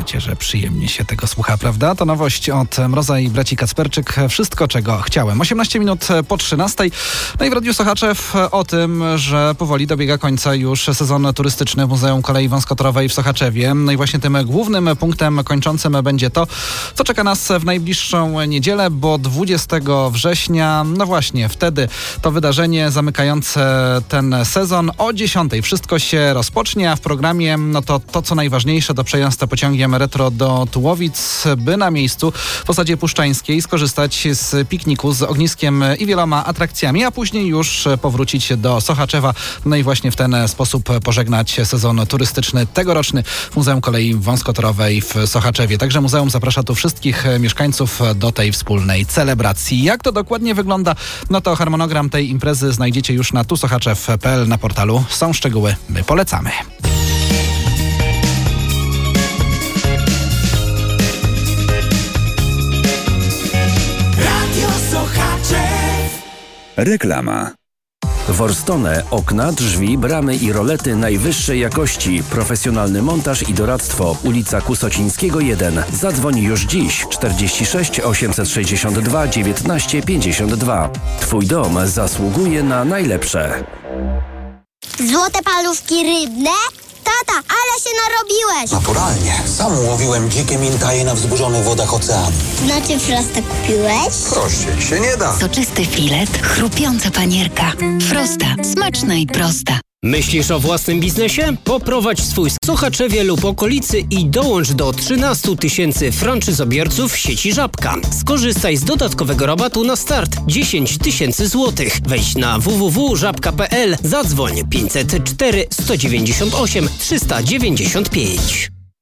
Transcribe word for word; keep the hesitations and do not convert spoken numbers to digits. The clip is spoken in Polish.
wiecie, że przyjemnie się tego słucha, prawda? To nowość od Mroza i braci Kacperczyk. Wszystko, czego chciałem. osiemnaście minut po trzynastej. No i w Radiu Sochaczew o tym, że powoli dobiega końca już sezon turystyczny w Muzeum Kolei Wąskotorowej w Sochaczewie. No i właśnie tym głównym punktem kończącym będzie to, co czeka nas w najbliższą niedzielę, bo dwudziestego września, no właśnie, wtedy to wydarzenie zamykające ten sezon o dziesiątej. Wszystko się rozpocznie, a w programie no to to, co najważniejsze, to przejazd pociągiem retro do Tułowic, by na miejscu w Osadzie Puszczańskiej skorzystać z pikniku z ogniskiem i wieloma atrakcjami, a później już powrócić do Sochaczewa. No i właśnie w ten sposób pożegnać sezon turystyczny tegoroczny w Muzeum Kolei Wąskotorowej w Sochaczewie. Także muzeum zaprasza tu wszystkich mieszkańców do tej wspólnej celebracji. Jak to dokładnie wygląda? No to harmonogram tej imprezy znajdziecie już na tusochaczew kropka p l na portalu. Są szczegóły, my polecamy. Reklama. Worstone, okna, drzwi, bramy i rolety najwyższej jakości. Profesjonalny montaż i doradztwo. Ulica Kusocińskiego jeden. Zadzwoń już dziś. czterdzieści sześć osiemset sześćdziesiąt dwa dziewiętnaście pięćdziesiąt dwa. Twój dom zasługuje na najlepsze. Złote paluszki rybne? Tata, ale się narobiłeś! Naturalnie. Sam łowiłem dzikie mintaje na wzburzonych wodach oceanu. Znaczy Frosta kupiłeś? Prościej się nie da. Soczysty filet, chrupiąca panierka. Frosta. Smaczna i prosta. Myślisz o własnym biznesie? Poprowadź swój w Sochaczewie lub okolicy i dołącz do trzynastu tysięcy franczyzobiorców sieci Żabka. Skorzystaj z dodatkowego rabatu na start dziesięć tysięcy złotych. Wejdź na w w w kropka żabka kropka p l, zadzwoń pięćset cztery sto dziewięćdziesiąt osiem trzysta dziewięćdziesiąt pięć.